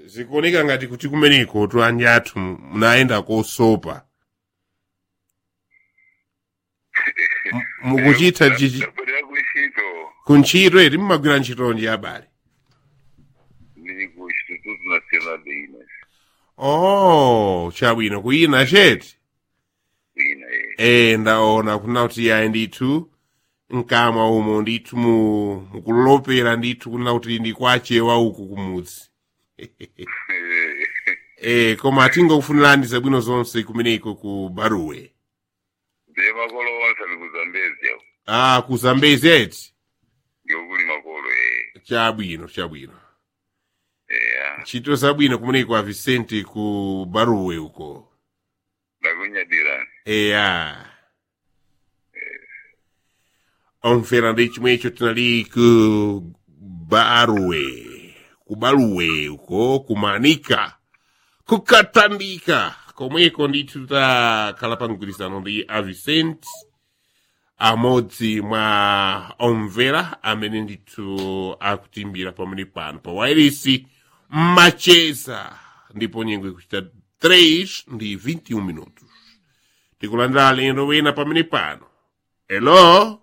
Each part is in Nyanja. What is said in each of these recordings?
Zikuoneka ngati kuti kumeneko twanja athu munaenda kosopa. Mukuchita chichi kunchito eti mumagwira ntchitonji abale. Oh, chabwino kuina cheti. Ndaona kuna kuti yayi ndithu nkamwa umo ndithu mukulopera ndithu kuna kuti ndikwachewa uku kumudzi. Koma tingokufunirani zabwino zonse kumeneko ku Baruwe. Ndiye makolo onse ali kuzambezi yawo. Kuzambezi eti? Yokuli makolo Chabwino. Ntchito zabwino kumeneko a Vicente ku Baruwe uko. Ndakunyadira. Omvera ndi chimwecho tinali ku Baruwe. Ku Baruwe uko kumanika. Kukatandika. Komweko ndithu takhala pa mgwirizano ndi a Vicente. Amodzi mwa omvera amene ndithu akutimbira pamene pano pa wairisi macheza ndipo nyengo ikuchita 3:21 minutos. Tikulandira alendo wena pamene pano. Hello,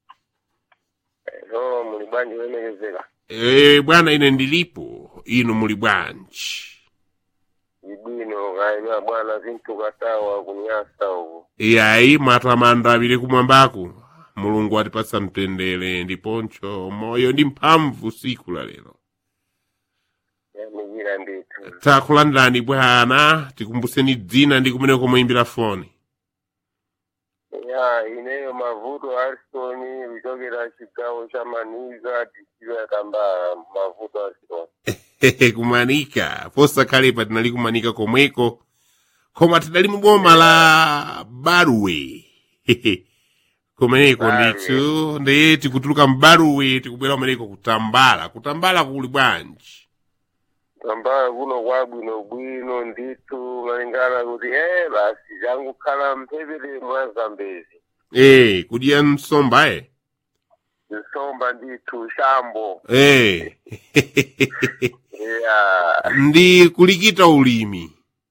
muli bwanji wemekezeka? Bwana ine ndilipo, inu muli bwanji? Ibwino kaya bwana zinthu katawa kunyasa uko. Yayi matamanda abiri kumwambako. Mulungu atipatsa mtendere ndiponcho moyo ndi mphamvu siku la lero. Yamijira ndithu. Takulandani bwana, tikumbuseni dzina ndi kumene komuimbira foni. Ineyo Mavuto Ariston kuchokera chigawo cha Manika tichiwa Kambala Mavuto Ariston. Kumanika, posa kalepa tinali kumanika komweko. Koma tidali muboma la Baruwe. Kumeneko ndithu ndiye tikutuluka mbaruwe tikubwera kumeneko kutambala. Kutambala kuli bwanji? Kutambala kuno kwabwino ndithu malingana kuti basi jangu khala mpepere mwa Zambezi. Kudya nsomba Nsomba ndithu shambo. Ndi kulikita ulimi.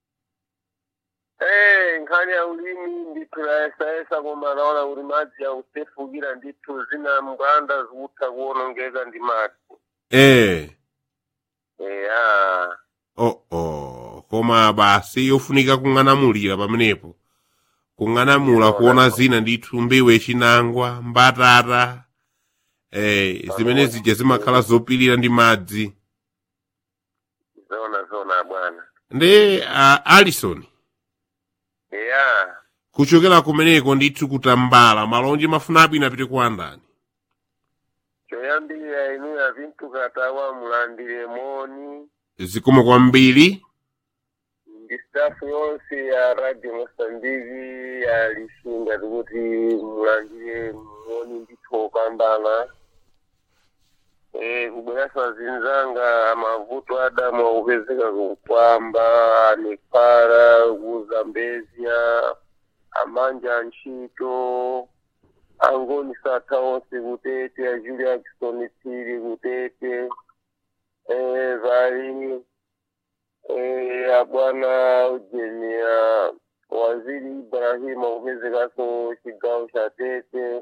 Nkhani ya ulimi ndithu esa koma naona kuti madzi ya utefukira ndithu zina mganda zikutha kuwonongeka ndi madzi. Koma basi yofunika kung'anamulira pamenepo. Kung'anamula kuona zina ndithu mbewu yachinangwa, mbatata. Zimene zija zimakhala zopilira ndi madzi. Zona bwana. Ndi Alison. Kuchokera kumeneko ndithu kutambala malonje mafunapo inapite kuandani. Choyambira inu ya vintu katawa mulandire moni. Zikomo kwambiri. Ndi staff yonse ya Radio Mosambiki ya lishinga kuti mulandire moni ndithu Kambala. Kubwerasa zinzanga Mavuto Adamu akupezeka kukwamba, Nepara, Kuzambezia, Amanja Ntchito, Angoni Sata onse kutete, Julia Jackson Tiri kutete, Vari, Abwana Ujenia, Waziri Ibrahim akupezeka so chigawo cha Tete.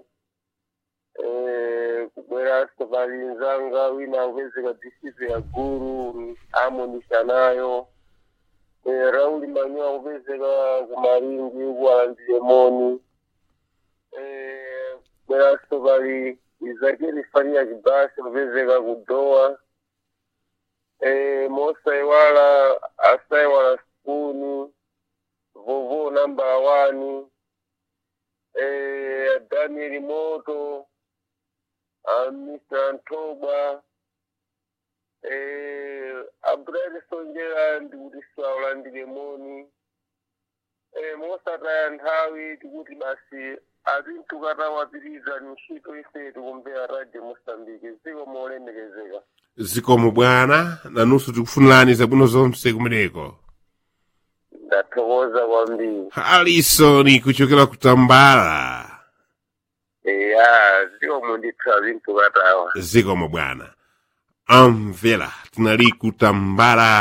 Kubwera valinzanga wina akupezeka district ya Guru amonisha nayo. Rauli Manyo akupezeka kumaringi ukuwalandire moni. Kubwera vali Izakiri Faria Kibasi akupezeka kudoa. Mosa Iwala Asaiwala Spuni Vovo number 1. Daniel Moto, Mr. Antoba, Abdul Sonjera and Udiswa Landile Moni, Mosa and Howie to Woody Basi, I think to Garawa Visa and Shito is to compare Radio Mosambiki, Zero more in the Gazega. Zikomo bwana, na nusu tukufunani zabuno zonse kumeneko. Ndatokoza kwambiri. Alison kuchokera kutambala. Zikomo ndithu vintu katawa. Zikomo bwana. Amvera tinali kutambala.